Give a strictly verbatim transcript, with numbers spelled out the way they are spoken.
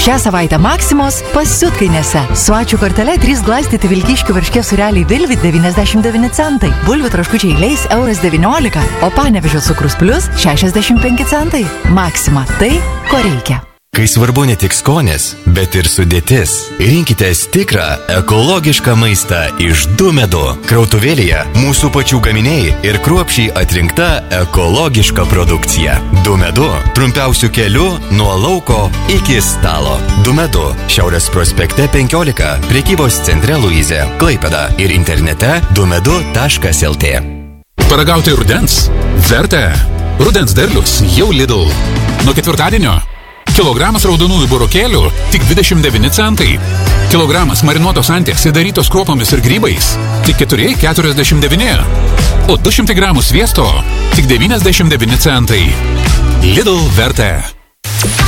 Šią savaitę Maksimos pasiutkainėse. Su ačiū kortele trys glaistyti vilkiškių varškės sūreliai Vilvit devyniasdešimt devyni centai, bulvių traškučiai Leis euras devyniolika, o Panevėžio cukrus plius šešiasdešimt penki centai. Maksima – tai, ko reikia. Kai svarbu ne tik skonis, bet ir sudėtis. Rinkitės tikrą ekologišką maistą iš Dumedu. Krautuvėlėje mūsų pačių gaminiai ir kruopščiai atrinkta ekologiška produkcija. Dumedu – trumpiausių kelių nuo lauko iki stalo. Dumedu – Šiaurės prospekte penkiolika, prekybos centre Luizė, Klaipėda ir internete dumedu taškas lt. Paragauti rudens? Verta. Rudens derlius jau Lidl. Nuo ketvirtadienio kilogramas raudonųjų burokėlių tik dvidešimt devyni centai. Kilogramas marinuotos anties įdarytos kruopomis ir grybais tik keturi keturiasdešimt devyni. O du šimtai gramų sviesto tik devyniasdešimt devyni centai. Lidl Verta.